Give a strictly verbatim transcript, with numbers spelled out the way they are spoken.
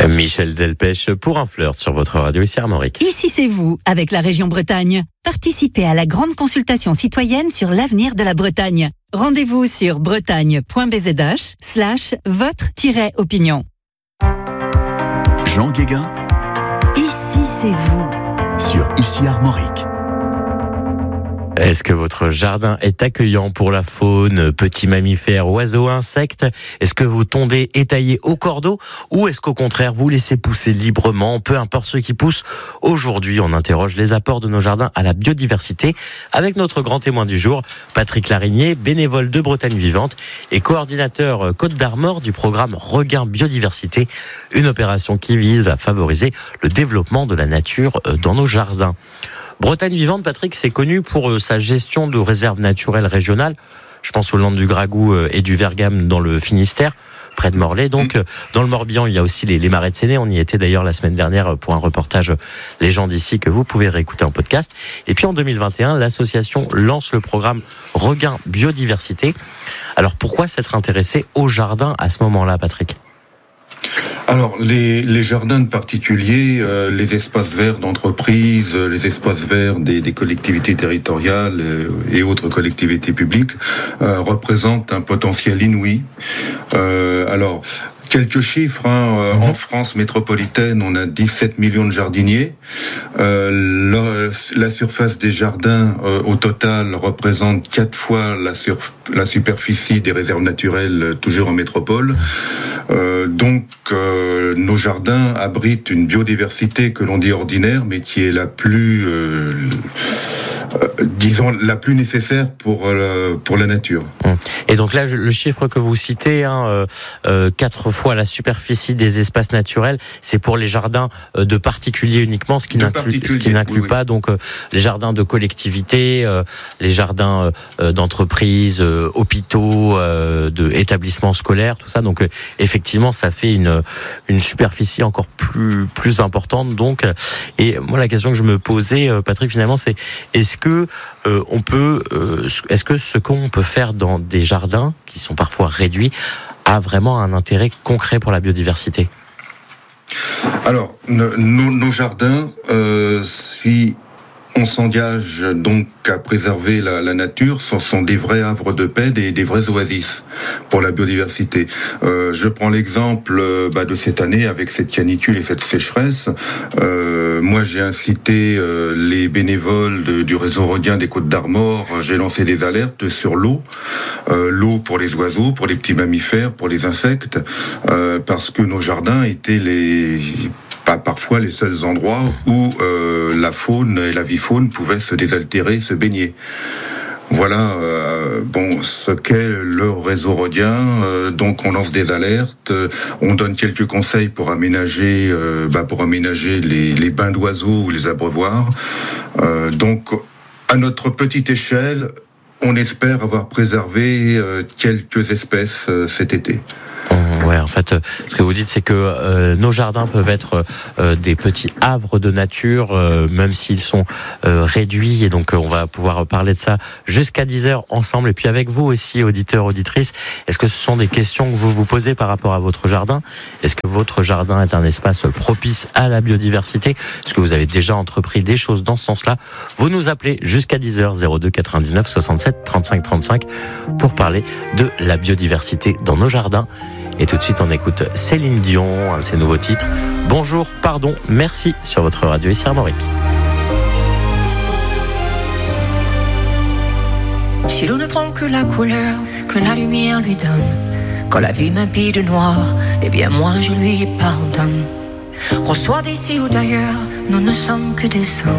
Michel Delpech pour un flirt sur votre radio ici Armorique. Ici c'est vous, avec la région Bretagne. Participez à la grande consultation citoyenne sur l'avenir de la Bretagne. Rendez-vous sur bretagne.bzh slash votre-opinion. Jean Guéguin. Ici c'est vous. Sur Ici Armorique. Est-ce que votre jardin est accueillant pour la faune, petits mammifères, oiseaux, insectes? Est-ce que vous tondez étayez au cordeau? Ou est-ce qu'au contraire, vous laissez pousser librement, peu importe ce qui pousse? Aujourd'hui, on interroge les apports de nos jardins à la biodiversité avec notre grand témoin du jour, Patrick Larigné, bénévole de Bretagne Vivante et coordinateur Côte d'Armor du programme Regain Biodiversité, une opération qui vise à favoriser le développement de la nature dans nos jardins. Bretagne Vivante, Patrick, c'est connu pour sa gestion de réserves naturelles régionales. Je pense aux Landes du Gragou et du Vergame dans le Finistère, près de Morlaix. Donc, dans le Morbihan, il y a aussi les, les marais de Séné. On y était d'ailleurs la semaine dernière pour un reportage Les gens d'ici que vous pouvez réécouter en podcast. Et puis en deux mille vingt et un, l'association lance le programme Regain Biodiversité. Alors, pourquoi s'être intéressé au jardin à ce moment-là, Patrick ? Alors, les, les jardins de particuliers, euh, les espaces verts d'entreprise, euh, les espaces verts des, des collectivités territoriales euh, et autres collectivités publiques euh, représentent un potentiel inouï. Euh, alors, quelques chiffres, hein, euh, mmh. En France métropolitaine, on a dix-sept millions de jardiniers. Euh, la, la surface des jardins, euh, au total, représente quatre fois la, surf, la superficie des réserves naturelles, euh, toujours en métropole. Euh, donc, euh, nos jardins abritent une biodiversité que l'on dit ordinaire, mais qui est la plus, euh, euh, disons, la plus nécessaire pour euh, pour la nature. Et donc là, le chiffre que vous citez, hein, euh, euh, quatre fois la superficie des espaces naturels, c'est pour les jardins de particuliers uniquement, ce qui de n'inclut, ce qui n'inclut oui, pas oui. donc euh, les jardins de collectivités, euh, les jardins euh, d'entreprises, euh, hôpitaux, euh, de établissements scolaires, tout ça. Donc euh, effectivement, ça fait une une superficie encore plus plus importante. Donc, et moi la question que je me posais, euh, Patrick, finalement, c'est est-ce que euh, on peut, euh, est-ce que ce qu'on peut faire dans des jardins qui sont parfois réduits a vraiment un intérêt concret pour la biodiversité? Alors, nos, nos jardins, euh, si on s'engage donc à préserver la, la nature, ce sont des vrais havres de paix, des, des vrais oasis pour la biodiversité. Euh, je prends l'exemple euh, bah, de cette année avec cette canicule et cette sécheresse. Euh, moi, j'ai incité euh, les bénévoles de, du réseau Regain des Côtes d'Armor. J'ai lancé des alertes sur l'eau, euh, l'eau pour les oiseaux, pour les petits mammifères, pour les insectes, euh, parce que nos jardins étaient les pas parfois les seuls endroits où euh, la faune et la vie faune pouvaient se désaltérer, se baigner. Voilà, euh, bon, ce qu'est le réseau Regain. Euh, donc, on lance des alertes, euh, on donne quelques conseils pour aménager, euh, bah, pour aménager les, les bains d'oiseaux ou les abreuvoirs. Euh, donc, à notre petite échelle, on espère avoir préservé euh, quelques espèces euh, cet été. Ouais, en fait, ce que vous dites, c'est que euh, nos jardins peuvent être euh, des petits havres de nature, euh, même s'ils sont euh, réduits. Et donc, euh, on va pouvoir parler de ça jusqu'à dix heures ensemble. Et puis avec vous aussi, auditeurs, auditrices, est-ce que ce sont des questions que vous vous posez par rapport à votre jardin? Est-ce que votre jardin est un espace propice à la biodiversité? Est-ce que vous avez déjà entrepris des choses dans ce sens-là? Vous nous appelez jusqu'à dix heures, zéro deux quatre-vingt-dix-neuf soixante-sept trente-cinq trente-cinq, pour parler de la biodiversité dans nos jardins. Et tout de suite, on écoute Céline Dion, un de ses nouveaux titres. Bonjour, pardon, merci sur votre radio ici Armorique. Si l'on ne prend que la couleur que la lumière lui donne, quand la vie m'habille de noir, eh bien moi je lui pardonne. Qu'on soit d'ici ou d'ailleurs, nous ne sommes que des saints.